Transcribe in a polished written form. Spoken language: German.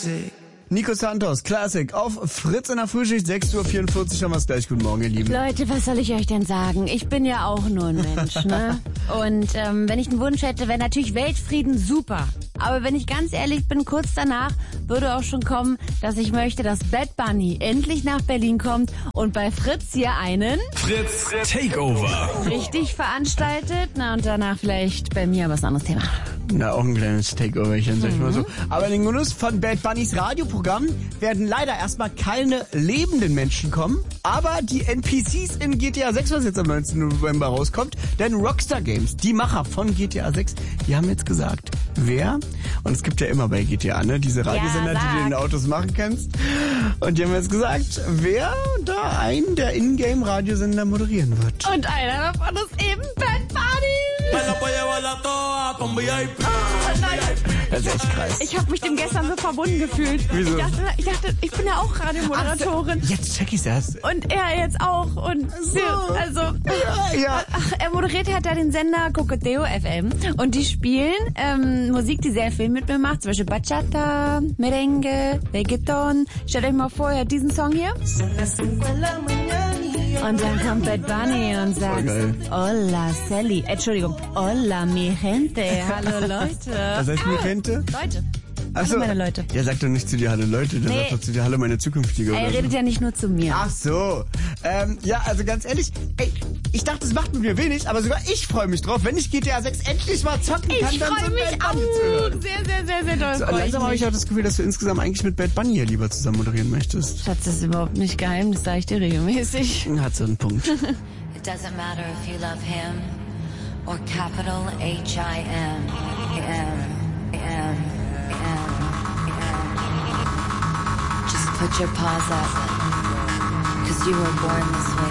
Classic. Nico Santos, Classic, auf Fritz in der Frühschicht, 6.44 Uhr haben wir es gleich. Guten Morgen, ihr Lieben. Leute, was soll ich euch denn sagen? Ich bin ja auch nur ein Mensch, ne? Und wenn ich einen Wunsch hätte, wäre natürlich Weltfrieden super. Aber wenn ich ganz ehrlich bin, kurz danach würde auch schon kommen, dass ich möchte, dass Bad Bunny endlich nach Berlin kommt und bei Fritz hier einen Fritz Takeover. richtig veranstaltet. Na und danach vielleicht bei mir aber ist ein anderes Thema. Na, auch ein kleines Takeoverchen, sag ich mal so. Aber in den Genuss von Bad Bunnys Radioprogramm werden leider erstmal keine lebenden Menschen kommen. Aber die NPCs in GTA 6, was jetzt am 19. November rauskommt, denn Rockstar Games, die Macher von GTA 6, die haben jetzt gesagt, wer, und es gibt ja immer bei GTA, ne, diese Radiosender, die du in den Autos machen kannst. Und die haben jetzt gesagt, wer da einen der Ingame-Radiosender moderieren wird. Und einer davon ist eben Bad Bunny. Das ist echt krass. Ich habe mich dem gestern so verbunden gefühlt. Wieso? Ich dachte, ich bin ja auch Radiomoderatorin. Jetzt check ich's erst. Und er jetzt auch. Und also, Ja. ach, er moderiert halt da den Sender Coqueteo FM. Und die spielen Musik, die sehr viel mit mir macht. Zum Beispiel Bachata, Merengue, Reggaeton. Stellt euch mal vor, ihr hört diesen Song hier. Und dann kommt Bad Bunny und sagt, Hola Sally, Entschuldigung, Hola mi gente, hallo Leute. Was heißt mi gente? Leute. Achso. Hallo meine Leute. Der sagt doch nicht zu dir Hallo Leute, der sagt doch zu dir Hallo meine Zukünftige. Er oder redet so. ja nicht nur zu mir. Ach so. Ja, also ganz ehrlich, ey, ich dachte, es macht mit mir wenig, aber sogar ich freue mich drauf, wenn ich GTA 6 endlich mal zocken kann, Ich dann freue so mich Bad Bunny zu hören. auch. Sehr doll. So, freu ich langsam habe mich. ich auch das Gefühl, dass du insgesamt eigentlich mit Bad Bunny hier lieber zusammen moderieren möchtest. Schatz, das ist überhaupt nicht geheim, das sage ich dir regelmäßig. Hat so einen Punkt. It doesn't matter if you love him or capital H-I-M. Just put your paws up, 'cause you were born this way.